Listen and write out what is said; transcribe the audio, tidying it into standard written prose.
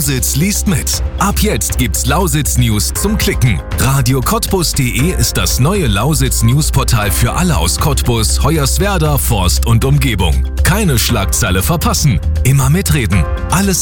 Lausitz liest mit. Ab jetzt gibt's Lausitz News zum Klicken. radiocottbus.de ist das neue Lausitz Newsportal für alle aus Cottbus, Hoyerswerda, Forst und Umgebung. Keine Schlagzeile verpassen. Immer mitreden. Alles